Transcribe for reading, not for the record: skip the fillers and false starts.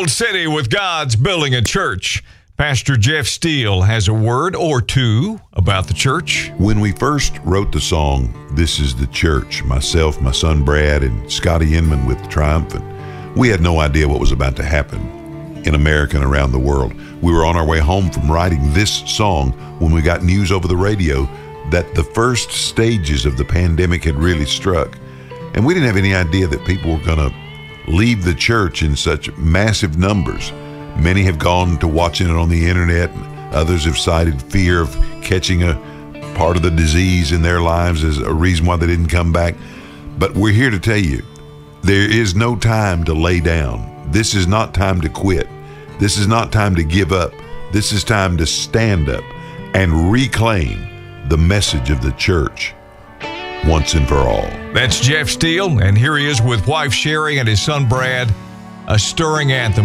Hill City with God's building a church. Pastor Jeff Steele has a word or two about the church. When we first wrote the song, This is the Church, myself, my son Brad, and Scotty Inman with Triumphant, we had no idea what was about to happen in America and around the world. We were on our way home from writing this song when we got news over the radio that the first stages of the pandemic had really struck. And we didn't have any idea that people were going to leave the church in such massive numbers. Many have gone to watching it on the internet. Others have cited fear of catching a part of the disease in their lives as a reason why they didn't come back. But we're here to tell you, there is no time to lay down. This is not time to quit. This is not time to give up. This is time to stand up and reclaim the message of the church once and for all. That's Jeff Steele, and here he is with wife Sherry and his son Brad, a stirring anthem.